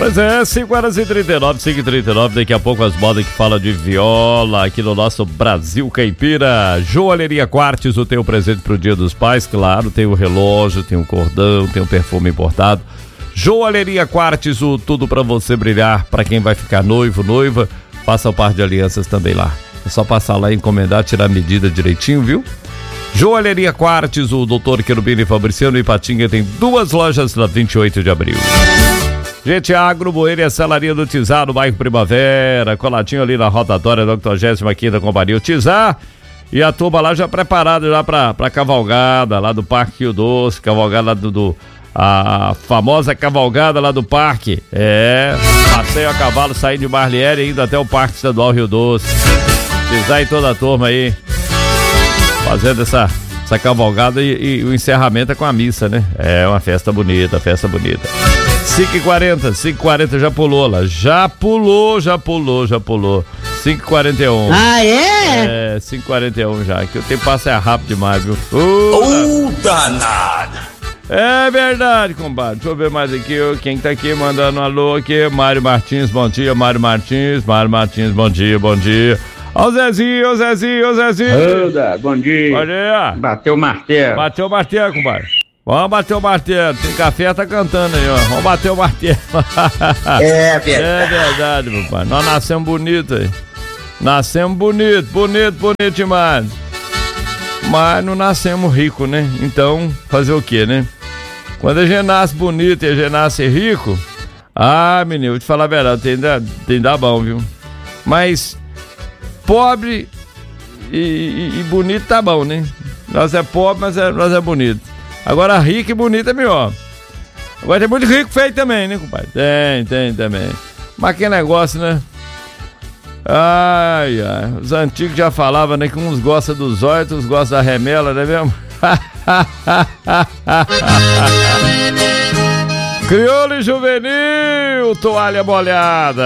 Pois é, 5h39, 5h39, daqui a pouco as modas que falam de viola aqui no nosso Brasil Caipira. Joalheria Quartz, o teu presente pro Dia dos Pais, claro, tem o relógio, tem o cordão, tem o perfume importado. Joalheria Quartz, o tudo pra você brilhar, pra quem vai ficar noivo, noiva, passa o par de alianças também lá. É só passar lá, encomendar, tirar a medida direitinho, viu? Joalheria Quartz, o Dr. Querubini Fabriciano em Patinga tem 2 lojas na 28 de abril. Gente, a Agroboeira e a Salaria do Tizar, no bairro Primavera, coladinho ali na rotatória da 85ª Companhia. O Tizar e a turma lá já preparado já pra cavalgada lá do Parque Rio Doce, cavalgada lá a famosa cavalgada lá do parque. É, passeio a cavalo saindo de Marliere indo até o Parque Estadual Rio Doce. Tizar e toda a turma aí fazendo essa cavalgada e o encerramento é com a missa, né? É uma festa bonita, 5h40 já pulou lá. Já pulou. 5h41. Ah, é? É, 5h41 já. Que o tempo passa rápido demais, viu? Danado! É verdade, compadre. Deixa eu ver mais aqui. Quem tá aqui mandando um alô aqui? Mário Martins, bom dia. Mário Martins, bom dia. Ó o Zezinho. Oda, bom dia. Bom dia. Bateu o martelo, compadre. Vamos bater o martelo. Tem café, tá cantando aí, ó. Vamos bater o martelo. É verdade. É verdade, meu pai. Nós nascemos bonito aí. Nascemos bonito demais. Mas não nascemos rico, né? Então, fazer o quê, né? Quando a gente nasce bonito e a gente nasce rico, menino, vou te falar a verdade, tem dar bom, viu? Mas pobre e bonito tá bom, né? Nós é pobre, mas nós é bonito. Agora rico e bonito é melhor. Agora tem muito rico feio também, né, compadre? Tem também. Mas que negócio, né? Ai, os antigos já falavam, né, que uns gostam dos olhos, outros gostam da remela, não é mesmo? Crioulo e juvenil, toalha molhada.